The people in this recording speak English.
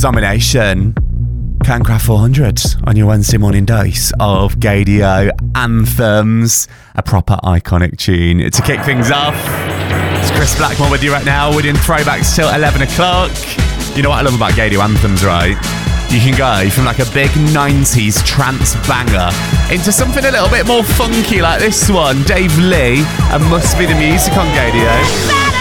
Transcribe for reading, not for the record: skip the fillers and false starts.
Domination. Cancraft 400 on your Wednesday morning dose of Gaydio anthems. A proper iconic tune. To kick things off, it's Chris Blackmore with you right now. We're doing throwbacks till 11 o'clock. You know what I love about Gaydio anthems, right? You can go from like a big 90s trance banger into something a little bit more funky like this one. Dave Lee and Must Be the Music on Gaydio.